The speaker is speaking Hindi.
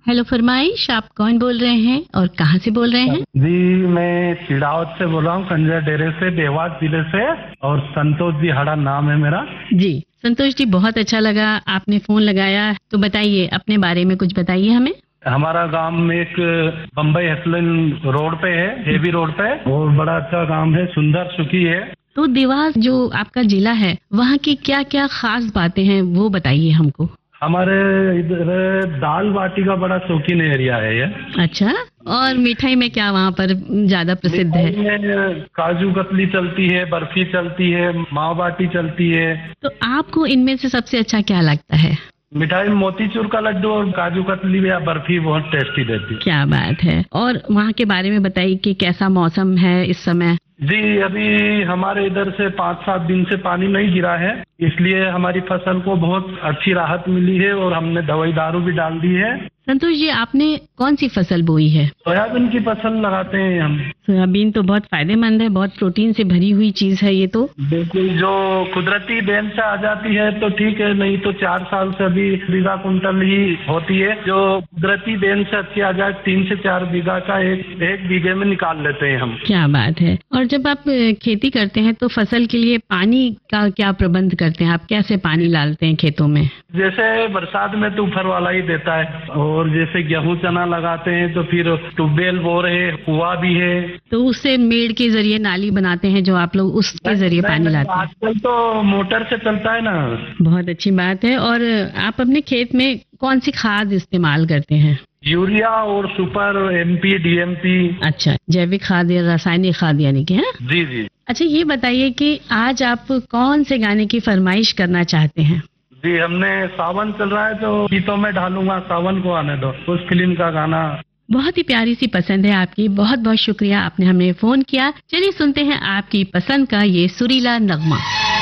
हेलो फरमाइश, आप कौन बोल रहे हैं और कहाँ से बोल रहे हैं? जी, मैं चिड़ावत से बोल रहा हूँ, कंजर डेरे से, देवास जिले से। और संतोष जी हड़ा नाम है मेरा। जी संतोष जी, बहुत अच्छा लगा आपने फोन लगाया। तो बताइए, अपने बारे में कुछ बताइए हमें। हमारा गांव में एक बम्बई हसलिन रोड पे है, हेवी रोड पे, और बड़ा अच्छा गांव है, सुंदर सुखी है। तो देवास जो आपका जिला है, वहाँ की क्या क्या खास बातें हैं वो बताइए हमको। हमारे इधर दाल बाटी का बड़ा शौकीन एरिया है ये। अच्छा, और मिठाई में क्या वहाँ पर ज्यादा प्रसिद्ध है? मिठाई में काजू कतली चलती है, बर्फी चलती है, मावा बाटी चलती है। तो आपको इनमें से सबसे अच्छा क्या लगता है? मिठाई में मोतीचूर का लड्डू और काजू कतली या बर्फी बहुत टेस्टी रहती है। क्या बात है। और वहाँ के बारे में बताइए कि कैसा मौसम है इस समय? जी, अभी हमारे इधर से 5-7 दिन से पानी नहीं गिरा है, इसलिए हमारी फसल को बहुत अच्छी राहत मिली है और हमने दवाई दारू भी डाल दी है। संतोष जी, आपने कौन सी फसल बोई है? सोयाबीन की फसल लगाते हैं हम। सोयाबीन तो बहुत फायदेमंद है, बहुत प्रोटीन से भरी हुई चीज है ये तो। बिल्कुल, जो कुदरती देन से आ जाती है तो ठीक है, नहीं तो 4 साल से अभी बीघा कुंटल ही होती है। जो कुदरती देन से अच्छी आ जाए, 3 से 4 बीघा का एक बीघे में निकाल लेते हैं हम। क्या बात है। और जब आप खेती करते हैं तो फसल के लिए पानी का क्या प्रबंध करते हैं? आप कैसे पानी डालते हैं खेतों में? जैसे बरसात में तो ऊपर वाला ही देता है, और जैसे गेहूं चना लगाते हैं तो फिर ट्यूबवेल बोर है, कुआं भी है। तो उससे मेड़ के जरिए नाली बनाते हैं जो आप लोग, उसके जरिए पानी लाते हैं? आजकल तो मोटर से चलता है ना। बहुत अच्छी बात है। और आप अपने खेत में कौन सी खाद इस्तेमाल करते हैं? यूरिया और सुपर, MP, DMP। अच्छा, जैविक खाद या रासायनिक खाद यानी कि? है जी जी। अच्छा, ये बताइए कि आज आप कौन से गाने की फरमाइश करना चाहते हैं? जी, हमने सावन चल रहा है तो गीतों में डालूंगा, सावन को आने दो, उस फिल्म का गाना। बहुत ही प्यारी सी पसंद है आपकी। बहुत बहुत शुक्रिया, आपने हमें फोन किया। चलिए सुनते हैं आपकी पसंद का ये सुरीला नगमा।